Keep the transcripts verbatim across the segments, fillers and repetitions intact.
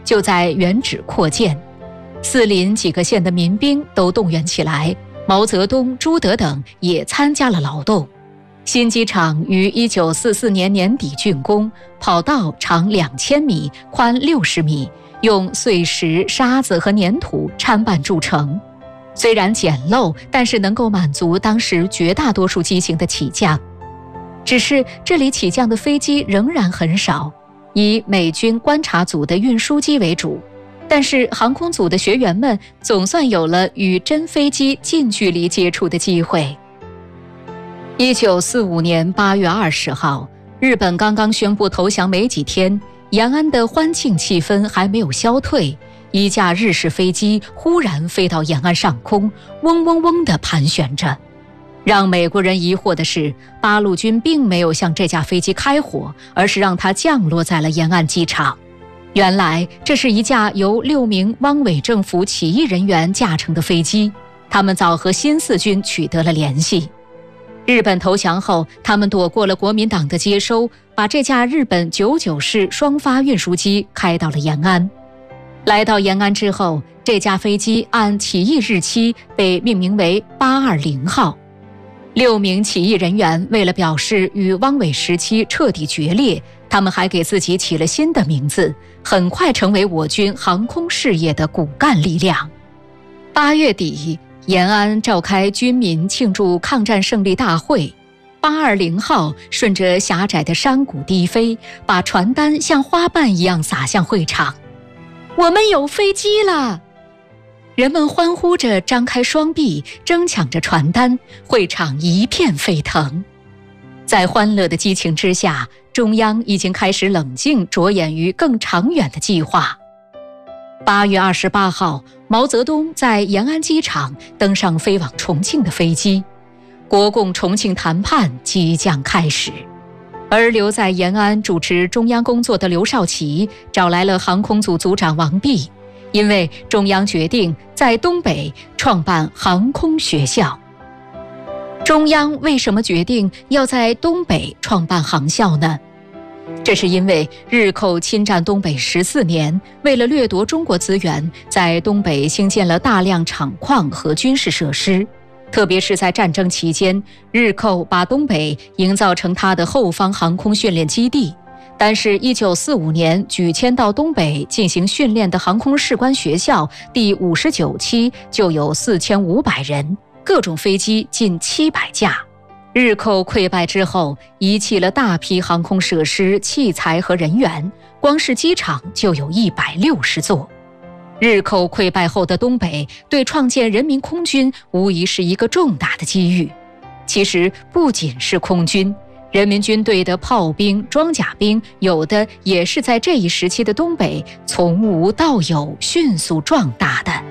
就在原址扩建。四邻几个县的民兵都动员起来，毛泽东、朱德等也参加了劳动。新机场于一九四四年年底竣工，跑道长两千米，宽六十米，用碎石、沙子和粘土掺拌铸成。虽然简陋，但是能够满足当时绝大多数机型的起降。只是这里起降的飞机仍然很少，以美军观察组的运输机为主。但是航空组的学员们总算有了与真飞机近距离接触的机会。一九四五年八月二十号，日本刚刚宣布投降没几天，延安的欢庆气氛还没有消退，一架日式飞机忽然飞到延安上空，嗡嗡嗡地盘旋着。让美国人疑惑的是，八路军并没有向这架飞机开火，而是让它降落在了延安机场。原来这是一架由六名汪伪政府起义人员驾乘的飞机，他们早和新四军取得了联系。日本投降后，他们躲过了国民党的接收，把这架日本九九式双发运输机开到了延安。来到延安之后，这架飞机按起义日期被命名为八二零号。六名起义人员为了表示与汪伪时期彻底决裂，他们还给自己起了新的名字，很快成为我军航空事业的骨干力量。八月底，延安召开军民庆祝抗战胜利大会，八二零号顺着狭窄的山谷低飞，把传单像花瓣一样洒向会场。我们有飞机了！人们欢呼着张开双臂，争抢着传单，会场一片沸腾。在欢乐的激情之下，中央已经开始冷静着眼于更长远的计划。八月二十八号，毛泽东在延安机场登上飞往重庆的飞机，国共重庆谈判即将开始。而留在延安主持中央工作的刘少奇找来了航空组组长王弼，因为中央决定在东北创办航空学校。中央为什么决定要在东北创办航校呢？这是因为日寇侵占东北十四年，为了掠夺中国资源，在东北兴建了大量厂矿和军事设施。特别是在战争期间，日寇把东北营造成他的后方航空训练基地。但是一九四五年举迁到东北进行训练的航空士官学校第五十九期就有四千五百人，各种飞机近七百架。日寇溃败之后，遗弃了大批航空设施、器材和人员，光是机场就有一百六十座。日寇溃败后的东北，对创建人民空军无疑是一个重大的机遇。其实不仅是空军，人民军队的炮兵、装甲兵，有的也是在这一时期的东北从无到有迅速壮大的。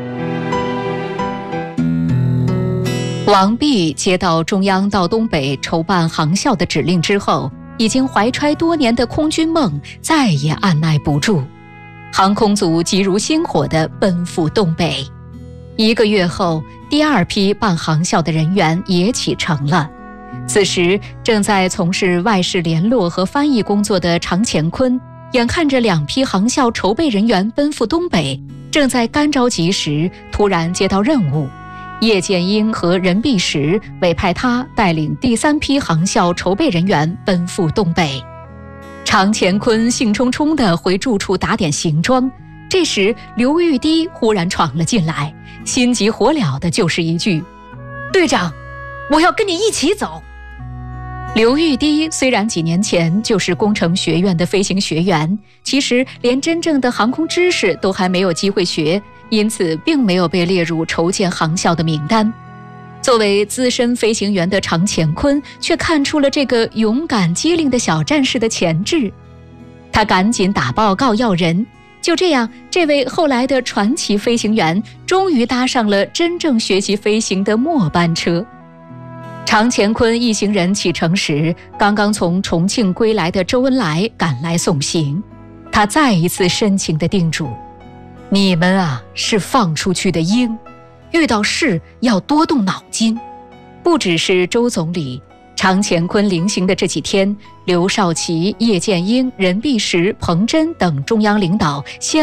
王弼接到中央到东北筹办航校的指令之后，已经怀揣多年的空军梦再也按耐不住，航空组急如星火地奔赴东北。一个月后，第二批办航校的人员也启程了。此时正在从事外事联络和翻译工作的常乾坤，眼看着两批航校筹备人员奔赴东北，正在干着急时，突然接到任务，叶剑英和任弼时委派他带领第三批航校筹备人员奔赴东北。常乾坤兴冲冲地回住处打点行装，这时刘玉滴忽然闯了进来，心急火燎的就是一句：队长，我要跟你一起走。刘玉滴虽然几年前就是工程学院的飞行学员，其实连真正的航空知识都还没有机会学，因此并没有被列入筹建航校的名单。作为资深飞行员的常乾坤却看出了这个勇敢机灵的小战士的潜质，他赶紧打报告要人。就这样，这位后来的传奇飞行员终于搭上了真正学习飞行的末班车。常乾坤一行人启程时，刚刚从重庆归来的周恩来赶来送行，他再一次深情地叮嘱：你们啊，是放出去的鹰，遇到事要多动脑筋。不只是周总理，常乾坤临行的这几天，刘少奇、叶剑英、任弼时、彭真等中央领导先